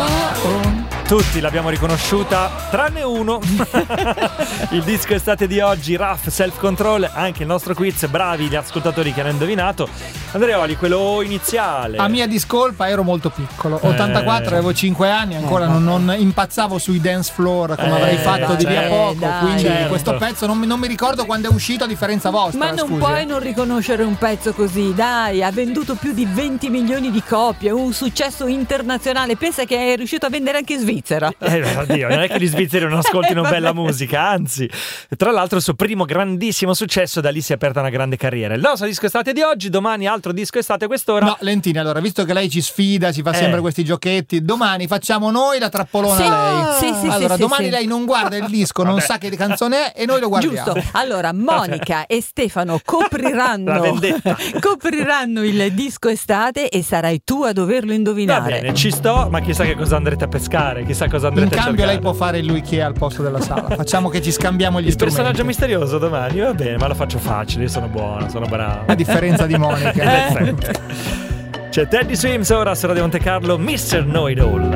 Tutti l'abbiamo riconosciuta, tranne uno. Il disco estate di oggi, Rough Self Control. Anche il nostro quiz, bravi gli ascoltatori che hanno indovinato. Andreoli, quello iniziale. A mia discolpa ero molto piccolo, 84, avevo 5 anni, ancora non impazzavo sui dance floor come avrei fatto di lì a poco, quindi questo pezzo non mi ricordo quando è uscito, a differenza vostra. Ma non puoi non riconoscere un pezzo così, dai, ha venduto più di 20 milioni di copie, un successo internazionale, pensa che è riuscito a vendere anche in Svizzera. Oddio, non è che gli svizzeri non ascoltino bella musica, anzi, tra l'altro il suo primo grandissimo successo, da lì si è aperta una grande carriera. Il nostro disco estate di oggi, domani altro disco estate a quest'ora. No, Lentini, allora, visto che lei ci sfida, ci fa sempre questi giochetti, domani facciamo noi la trappolona a lei. Allora, domani lei non guarda il disco, non sa che canzone è e noi lo guardiamo. Giusto, allora Monica e Stefano copriranno il disco estate e sarai tu a doverlo indovinare. Va bene, ci sto, ma chissà che cosa andrete a pescare, chissà cosa andrete a cercare. In cambio lei può fare lui chi è al posto della sala. Facciamo che ci scambiamo gli strumenti. Il personaggio misterioso domani, va bene, ma lo faccio facile, io sono buono, sono bravo. A differenza di Monica. C'è Teddy Swims ora su Radio Monte Carlo, Mr. Know It All.